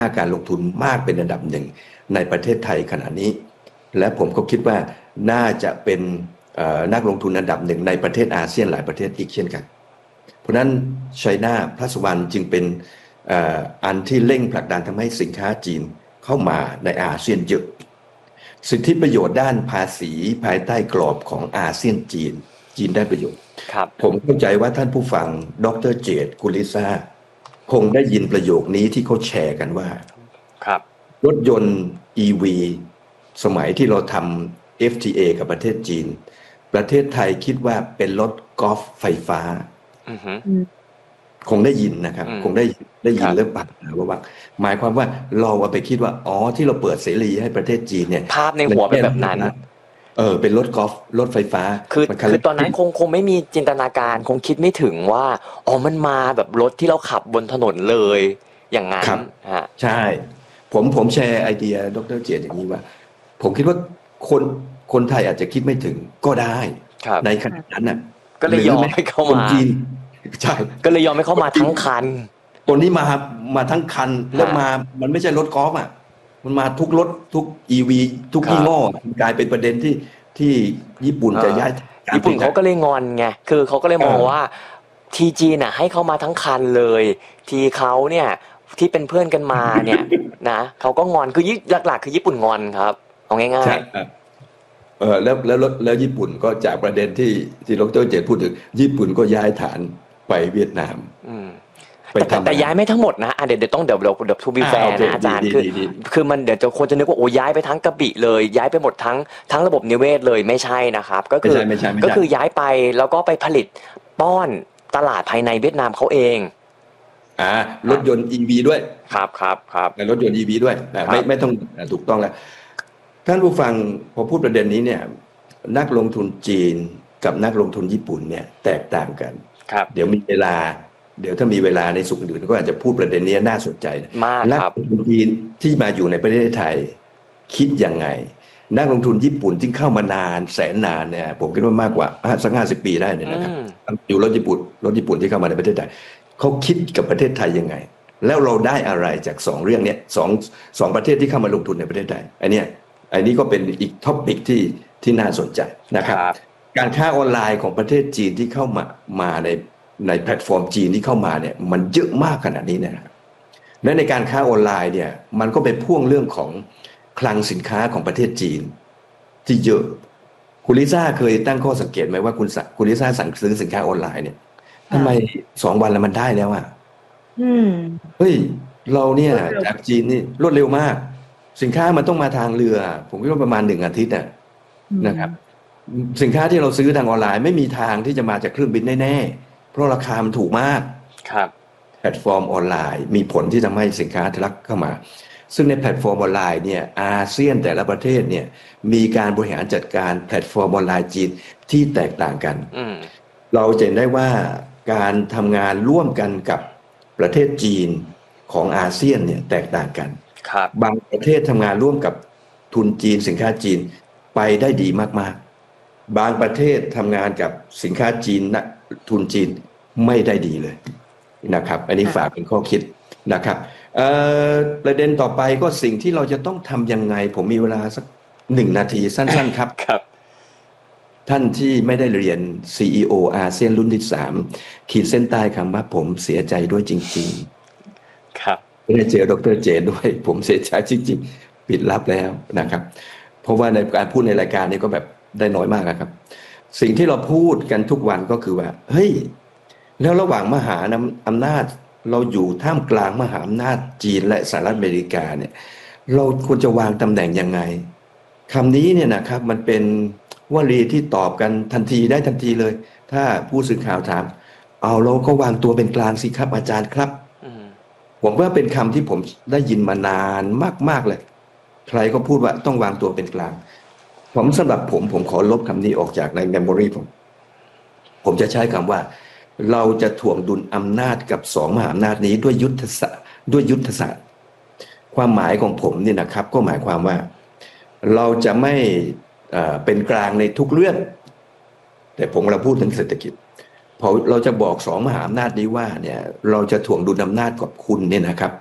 การลงทุนมากเป็นอันดับหนึ่งในประเทศไทยขณะนี้และผมก็คิดว่าน่าจะเป็นนักลงทุนอันดับหนึ่งในประเทศอาเซียนหลายประเทศอีกเช่นกันเพราะนั้น China Plus One จึงเป็นอันที่เร่งผลักดันทำให้สินค้าจีนเข้ามาในอาเซียนเยอะสิทธิประโยชน์ด้านภาษีภายใต้กรอบของอาเซียนจีนได้ประโยชน์ผมเข้าใจว่าท่านผู้ฟังดร.เจตกุลิซ่าคงได้ยินประโยคนี้ที่เขาแชร์กันว่ารถยนต์ EV สมัยที่เราทำ FTA กับประเทศจีนประเทศไทยคิดว่าเป็นรถกอล์ฟไฟฟ้าคงได้ยินนะครับคงได้ยินเรื่องปักว่าหมายความว่าเราเอาไปคิดว่าที่เราเปิดเสรีให้ประเทศจีนเนี่ยภาพในหัวเป็นแบบนั้นเป็นรถกอล์ฟรถไฟฟ้าคือตอนนั้นคงไม่มีจินตนาการคงคิดไม่ถึงว่ามันมาแบบรถที่เราขับบนถนนเลยอย่างนั้นใช่ผมแชร์ไอเดียดร.เจตอย่างนี้ว่าผมคิดว่าคนไทยอาจจะคิดไม่ถึงก็ได้ในขณะนั้นน่ะก็เลยยอมให้เข้ามาใช่ก็เลยยอมให้เข้ามาทั้งคันตัวนี้มาทั้งคันแล้วมันไม่ใช่รถกอล์ฟมันมาทุกรถทุก EV ทุกยี่ห้อกลายเป็นประเด็นที่ญี่ปุ่นจะย้ายญี่ปุ่นเขาก็เลยงอนไงคือเขาก็เลยมองว่าทีจีนให้เข้ามาทั้งคันเลยทีเขาเนี่ยที่เป็นเพื่อนกันมาเนี่ยนะเขาก็งอนคือหลักๆคือญี่ปุ่นงอนครับเอาง่ายๆแล้วญี่ปุ่นก็จากประเด็นที่ดร.เจตพูดถึงญี่ปุ่นก็ย้ายฐานไปเวียดนามแต่ย้ายไม่ทั้งหมดนะเดี๋ยวทูบีแฟร์นะอาจารย์คือมันเดี๋ยวจะคนจะนึกว่าย้ายไปทั้งกระบี่เลยย้ายไปหมดทั้งระบบนิเวศเลยไม่ใช่นะครับก็คือย้ายไปแล้วก็ไปผลิตป้อนตลาดภายในเวียดนามเขาเองรถยนต์ EV ด้วยครับในรถยนต์ EV ด้วยไม่ต้องถูกต้องแล้วท่านผู้ฟังพอพูดประเด็นนี้เนี่ยนักลงทุนจีนกับนักลงทุนญี่ปุ่นเนี่ยแตกต่างกันเดี๋ยวถ้ามีเวลาในสุขอื่นก็อาจจะพูดประเด็นนี้น่าสนใจมากนักลงทุนจีนที่มาอยู่ในประเทศไทยคิดยังไงนักลงทุนญี่ปุ่นที่เข้ามานานแสนนานเนี่ยผมคิดว่ามากกว่าสัก50 ปีได้เนี่ยนะครับอยู่รถญี่ปุ่นที่เข้ามาในประเทศไทยเขาคิดกับประเทศไทยยังไงแล้วเราได้อะไรจาก2เรื่องนี้สองประเทศที่เข้ามาลงทุนในประเทศไทยอันนี้ก็เป็นอีกท็อปิกที่น่าสนใจนะครับการค้าออนไลน์ของประเทศจีนที่เข้ามาในแพลตฟอร์มจีนที่เข้ามาเนี่ยมันเยอะมากขนาดนี้นะครับและในการค้าออนไลน์เนี่ยมันก็เป็นพ่วงเรื่องของคลังสินค้าของประเทศจีนที่เยอะคุณลิซ่าเคยตั้งข้อสังเกตไหมว่าคุณลิซ่าสั่งซื้อสินค้าออนไลน์เนี่ยทำไม2 วันแล้วมันได้แล้วเฮ้ยเราเนี่ยจากจีนนี่รวดเร็วมากสินค้ามันต้องมาทางเรือผมคิดว่าประมาณ1 อาทิตย์นะครับสินค้าที่เราซื้อทางออนไลน์ไม่มีทางที่จะมาจากเครื่องบินแน่ๆเพราะราคามันถูกมากแพลตฟอร์มออนไลน์มีผลที่ทำให้สินค้าทะลักเข้ามาซึ่งในแพลตฟอร์มออนไลน์เนี่ยอาเซียนแต่ละประเทศเนี่ยมีการบริหารจัดการแพลตฟอร์มออนไลน์จีนที่แตกต่างกันเราจะเห็นได้ว่าการทำงานร่วมกันกับประเทศจีนของอาเซียนเนี่ยแตกต่างกันบางประเทศทำงานร่วมกับทุนจีนสินค้าจีนไปได้ดีมากๆบางประเทศทำงานกับสินค้าจีนทุนจีนไม่ได้ดีเลยนะครับอันนี้ฝากเป็นข้อคิดนะครับประเด็นต่อไปก็สิ่งที่เราจะต้องทำยังไงผมมีเวลาสัก1 นาทีสั้นๆครับท่านที่ไม่ได้เรียน CEO อาเซียนรุ่นที่3ขีดเส้นใต้คำว่าผมเสียใจด้วยจริงๆครับไม่ได้เจอดร.เจตด้วยผมเสียใจจริงๆปิดลับแล้วนะครับเพราะว่าในการพูดในรายการนี้ก็แบบได้น้อยมากครับสิ่งที่เราพูดกันทุกวันก็คือว่าเฮ้ยแล้วระหว่างมหาอำนาจเราอยู่ท่ามกลางมหาอำนาจจีนและสหรัฐอเมริกาเนี่ยเราควรจะวางตำแหน่งยังไงคำนี้เนี่ยนะครับมันเป็นวลีที่ตอบกันทันทีเลย ถ้าผู้สื่อข่าวถามเราก็วางตัวเป็นกลางสิครับอาจารย์ครับผมว่าเป็นคำที่ผมได้ยินมานานมากๆเลยใครก็พูดว่าต้องวางตัวเป็นกลางสำหรับผมขอลบคำนี้ออกจากในเมมโมรีผมจะใช้คำว่าเราจะถ่วงดุลอำนาจกับ2 มหาอำนาจนี้ด้วยยุทธศาสตร์ความหมายของผมเนี่ยนะครับก็หมายความว่าเราจะไม่เป็นกลางในทุกเรื่องแต่เราพูดถึงเศรษฐกิจพอเราจะบอก2 มหาอำนาจนี้ว่าเนี่ยเราจะถ่วงดุลอำนาจกับคุณเนี่ยนะครับ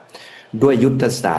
ด้วยยุทธศาสตร์